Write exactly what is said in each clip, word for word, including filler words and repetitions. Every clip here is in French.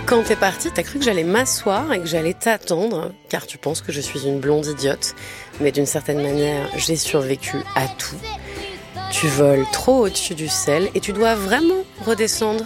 Quand t'es partie, t'as cru que j'allais m'asseoir et que j'allais t'attendre, car tu penses que je suis une blonde idiote. Mais d'une certaine manière, j'ai survécu à tout. Tu voles trop au-dessus du sel et tu dois vraiment redescendre.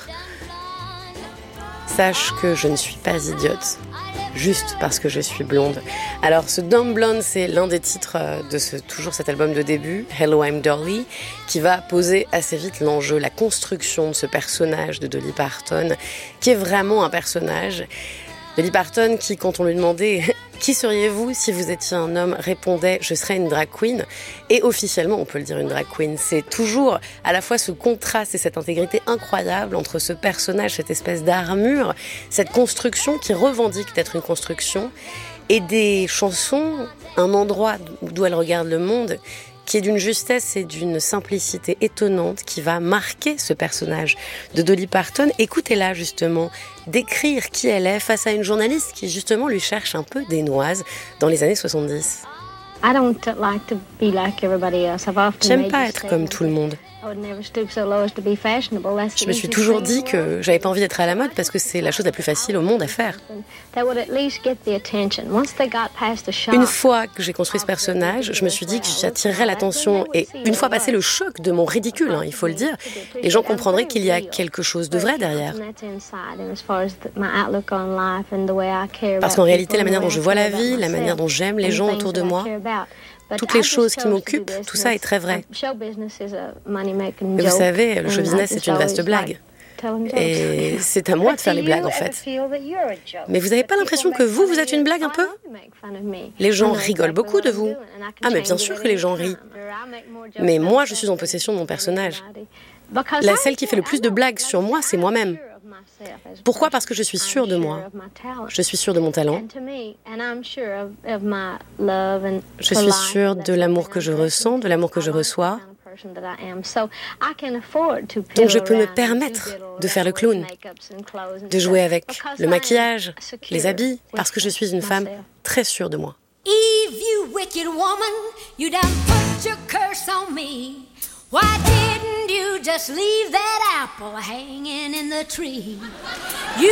Sache que je ne suis pas idiote, juste parce que je suis blonde. Alors ce Dumb Blonde, c'est l'un des titres de ce, toujours cet album de début, Hello I'm Dolly, qui va poser assez vite l'enjeu, la construction de ce personnage de Dolly Parton, qui est vraiment un personnage. Dolly Parton qui, quand on lui demandait « Qui seriez-vous si vous étiez un homme ?», répondait « Je serais une drag queen ». Et officiellement, on peut le dire, une drag queen. C'est toujours à la fois ce contraste et cette intégrité incroyable entre ce personnage, cette espèce d'armure, cette construction qui revendique d'être une construction, et des chansons, un endroit d'où elle regarde le monde, qui est d'une justesse et d'une simplicité étonnante qui va marquer ce personnage de Dolly Parton. Écoutez-la justement décrire qui elle est face à une journaliste qui justement lui cherche un peu des noises dans les années soixante-dix. J'aime pas être comme tout le monde. Je me suis toujours dit que j'avais pas envie d'être à la mode parce que c'est la chose la plus facile au monde à faire. Une fois que j'ai construit ce personnage, je me suis dit que j'attirerais l'attention et une fois passé le choc de mon ridicule, hein, il faut le dire, les gens comprendraient qu'il y a quelque chose de vrai derrière. Parce qu'en réalité, la manière dont je vois la vie, la manière dont j'aime les gens autour de moi, toutes les choses qui m'occupent, tout ça est très vrai. Mais vous savez, le show business, c'est une vaste blague. Et c'est à moi de faire les blagues, en fait. Mais vous n'avez pas l'impression que vous, vous êtes une blague un peu ? Les gens rigolent beaucoup de vous. Ah, mais bien sûr que les gens rient. Mais moi, je suis en possession de mon personnage. La celle qui fait le plus de blagues sur moi, c'est moi-même. Pourquoi ? Parce que je suis sûre de moi. Je suis sûre de mon talent. Je suis sûre de l'amour que je ressens, de l'amour que je reçois. Donc je peux me permettre de faire le clown, de jouer avec le maquillage, les habits, parce que je suis une femme très sûre de moi. Eve, you wicked woman, you done put your curse on me. Why didn't you just leave that apple hanging in the tree? You